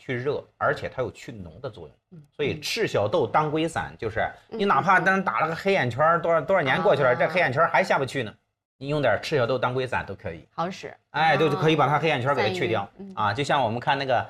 去热，而且它有去脓的作用。所以赤小豆当归散就是你哪怕当打了个黑眼圈，多少年过去了，这黑眼圈还下不去呢，你用点赤小豆当归散都可以， 好使。 哎，就可以把它黑眼圈给它去掉啊。就像我们看那个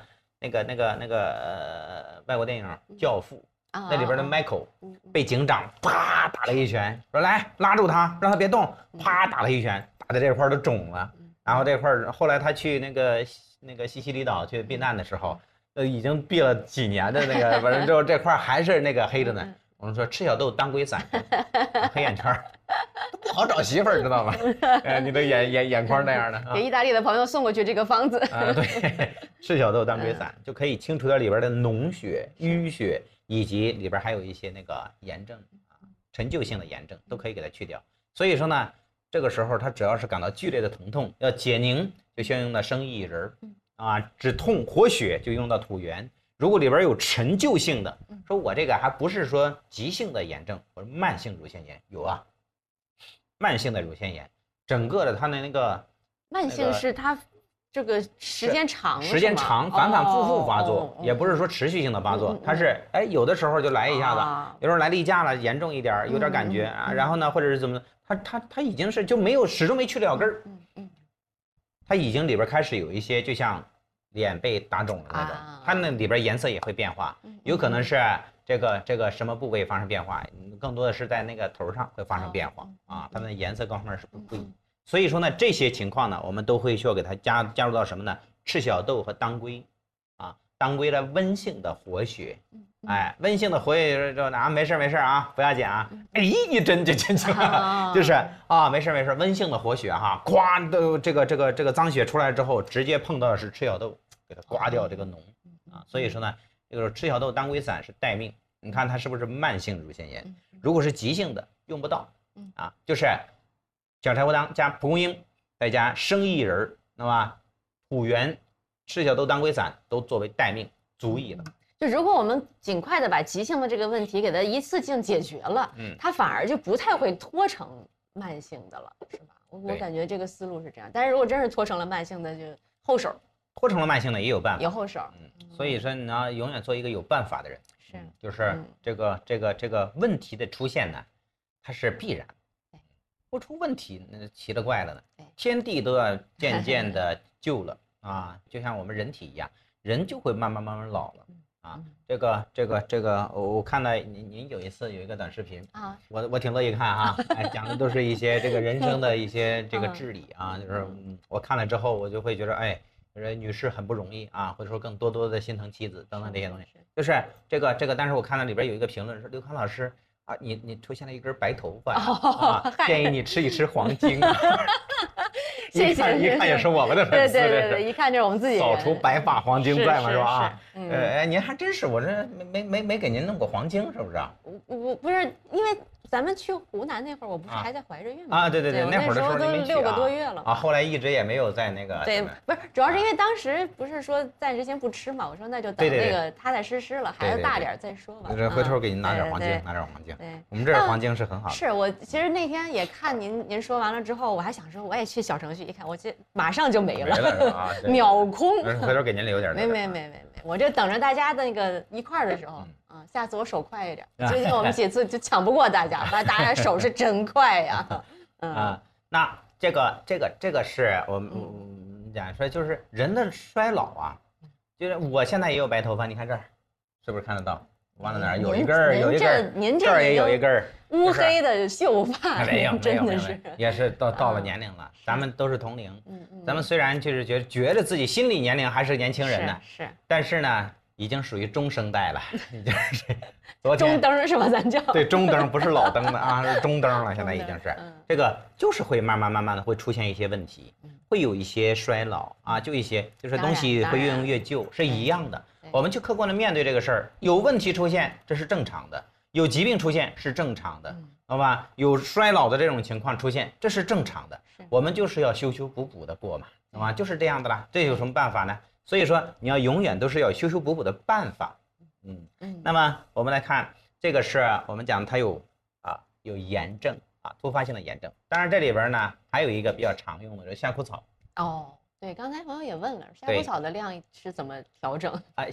外国电影《教父》。那里边的 Michael 被警长啪打了一拳，说来拉住他，让他别动，啪打了一拳，打的这块都肿了。然后这块后来他去那个西西里岛去避难的时候，已经避了几年的那个，完了之后这块还是那个黑着呢。我们说赤小豆当归散，黑眼圈都不好找媳妇儿，知道吗？你的眼眶那样的。 给意大利的朋友送过去这个方子。 对，赤小豆当归散就可以清除掉里边的脓血、淤血。以及里边还有一些那个炎症啊，陈旧性的炎症都可以给它去掉。所以说呢，这个时候他只要是感到剧烈的疼痛，要解凝，就先用到生薏仁啊；止痛活血就用到土元。如果里边有陈旧性的，说我这个还不是说急性的炎症，我说慢性乳腺炎有啊，慢性的乳腺炎，整个的它的那个慢性是它。这个时间长， 反反复复发作，也不是说持续性的发作，它是有的时候就来一下子，有时候来例假了，严重一点，有点感觉啊，然后呢，或者是怎么，它已经是就没有始终没去了根儿，它已经里边开始有一些就像脸被打肿了那种，它那里边颜色也会变化，有可能是这个什么部位发生变化，更多的是在那个头上会发生变化啊，它的颜色各方面是不一。所以说呢，这些情况呢，我们都会需要给它加入到什么呢？赤小豆和当归，啊，当归的温性的活血，哎，温性的活血就没事啊，不要紧啊，一针就进去了，就是啊，没事，温性的活血哈，咵的这个脏血出来之后，直接碰到的是赤小豆，给它刮掉这个脓啊。所以说呢，这个赤小豆当归散是待命，你看它是不是慢性乳腺炎？如果是急性的，用不到啊，就是。小柴胡汤加蒲公英，再加生薏仁，那么土元、赤小豆当归散都作为待命，足矣了。 就如果我们尽快的把急性的这个问题给它一次性解决了，它反而就不太会拖成慢性的了，是吧？我感觉这个思路是这样。但是如果真是拖成了慢性的，就后手。 拖成了慢性的也有办法， 有后手。 所以说你要永远做一个有办法的人。 是， 就是这个问题的出现呢，它是必然。不出问题，那奇了怪了呢。天地都要渐渐的旧了啊，就像我们人体一样，人就会慢慢老了啊。这个，我看到您有一次有一个短视频啊，我挺乐意看哈，讲的都是一些这个人生的一些这个治理啊，就是我看了之后，我就会觉得女士很不容易啊，或者说更多的心疼妻子等等这些东西，就是这个，但是我看到里边有一个评论说，刘康老师。啊，你出现了一根白头发啊，建议你吃一吃黄精。一看也是我们的粉丝， 对，一看就是我们自己。 扫除白发黄精在嘛，是吧？您还真是，我这没给您弄过黄精，是不是？ 我不是因为咱们去湖南那会儿，我不是还在怀着孕吗？ 啊，对，那会儿的时候都6个多月了啊，后来一直也没有在那个。 对，不是，主要是因为当时不是说暂时先不吃嘛，我说那就等那个踏踏实实了，孩子大点再说吧。 回头给您拿点黄精，拿点黄精。对，我们这儿黄精是很好的。 是我其实那天也看您说完了之后，我还想说我也去小程序一看，我这马上就没了，秒空。 回头给您留点。 没，我这等着大家的那个一块儿的时候。下次我手快一点。最近我们几次就抢不过大家，大家手是真快呀。 那这个是我们讲说，就是人的衰老啊，就是我现在也有白头发，你看这儿，是不是看得到？忘了哪儿有一根儿，有一根儿， 您这儿也有一根儿乌黑的秀发，真的是也是到了年龄了，咱们都是同龄，咱们虽然就是觉得自己心理年龄还是年轻人呢， 是， 但是呢。已经属于中生代了，已经是中灯是吧？咱叫对中灯，不是老灯了啊，是中灯了。现在已经是这个，就是会慢慢的会出现一些问题，会有一些衰老啊，就是东西会越用越旧，是一样的。我们去客观的面对这个事儿，有问题出现这是正常的，有疾病出现是正常的，好吧？有衰老的这种情况出现，这是正常的。我们就是要修修补补的过嘛，好吧？就是这样的啦，这有什么办法呢？所以说，你要永远都是要修修补补的办法，那么我们来看，这个是我们讲它有炎症啊，突发性的炎症。当然这里边呢还有一个比较常用的，就是夏枯草。 哦，对，刚才朋友也问了，夏枯草的量是怎么调整？